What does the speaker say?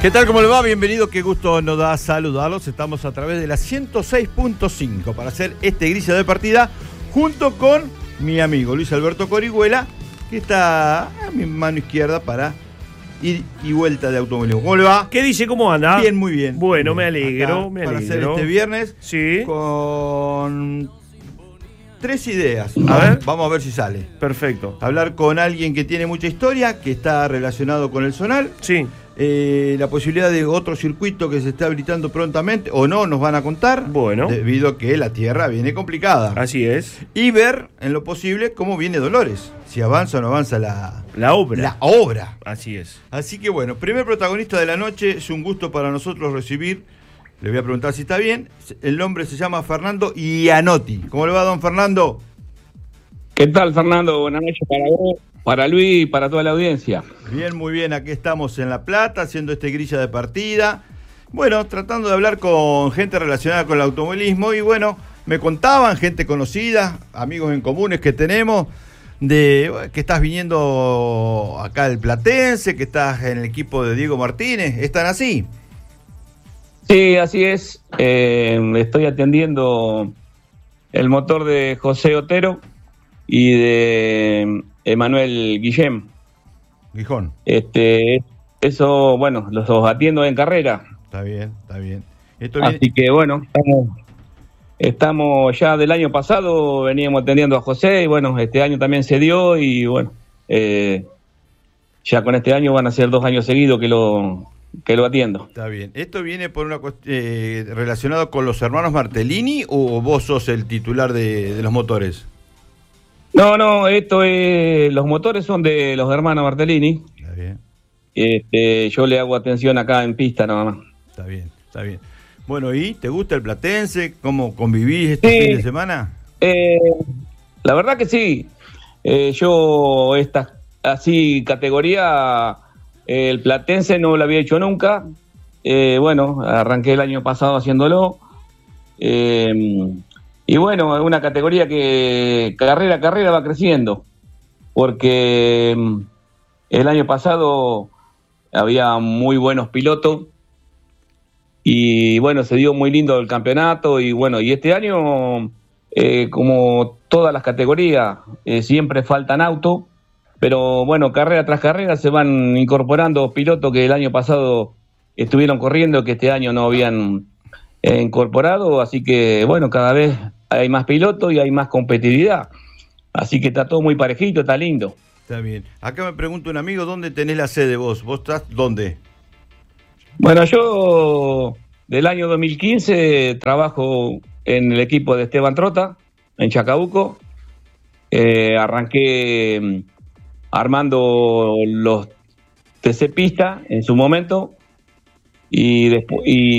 ¿Qué tal? ¿Cómo le va? Bienvenido, qué gusto nos da saludarlos. Estamos a través de la 106.5 para hacer este Grilla de Partida junto con mi amigo Luis Alberto Corihuela, que está a mi mano izquierda para ir y vuelta de automovilismo. ¿Cómo le va? ¿Qué dice? ¿Cómo anda? Bien, muy bien. Bueno, muy bien. me alegro, Acá me para alegro. hacer este viernes Sí. con 3 ideas. A ver. Vamos a ver si sale. Perfecto. Hablar con alguien que tiene mucha historia, que está relacionado con el zonal. Sí. La posibilidad de otro circuito que se está habilitando prontamente, o no, nos van a contar. Bueno. Debido a que la tierra viene complicada. Así es. Y ver, en lo posible, cómo viene Dolores. Si avanza o no avanza la obra. La obra. Así es. Así que bueno, primer protagonista de la noche. Es un gusto para nosotros recibir. Le voy a preguntar si está bien. El nombre se llama Fernando Ianotti. ¿Cómo le va, don Fernando? ¿Qué tal, Fernando? Buenas noches para vos, para Luis y para toda la audiencia. Bien, muy bien. Aquí estamos en La Plata haciendo este grilla de partida. Bueno, tratando de hablar con gente relacionada con el automovilismo. Y bueno, me contaban, gente conocida, amigos en comunes que tenemos, de que estás viniendo acá del Platense, que estás en el equipo de Diego Martínez. ¿Están así? Sí, así es. Estoy atendiendo el motor de José Otero y de Emanuel Guillem. Gijón. Eso, bueno, los atiendo en carrera. Está bien, está bien. Así que bueno, estamos ya del año pasado, veníamos atendiendo a José y bueno, este año también se dio y bueno, ya con este año van a ser 2 años seguidos que lo atiendo. Está bien. ¿Esto viene por una relacionado con los hermanos Martellini o vos sos el titular de los motores? No, los motores son de los hermanos Martellini. Está bien. Yo le hago atención acá en pista nada más. Está bien, está bien. Bueno, ¿y te gusta el Platense? ¿Cómo convivís este fin de semana? La verdad que sí. Yo esta así categoría, el Platense no lo había hecho nunca. Bueno, arranqué el año pasado haciéndolo. Y bueno, es una categoría que carrera a carrera va creciendo. Porque el año pasado había muy buenos pilotos. Y bueno, se dio muy lindo el campeonato. Y bueno, y este año, como todas las categorías, siempre faltan autos. Pero bueno, carrera tras carrera se van incorporando pilotos que el año pasado estuvieron corriendo, que este año no habían incorporado. Así que bueno, cada vez hay más pilotos y hay más competitividad. Así que está todo muy parejito, está lindo. Está bien. Acá me pregunta un amigo, ¿dónde tenés la sede vos? ¿Vos estás dónde? Bueno, yo del año 2015 trabajo en el equipo de Esteban Trota, en Chacabuco. Arranqué armando los TC Pista en su momento y después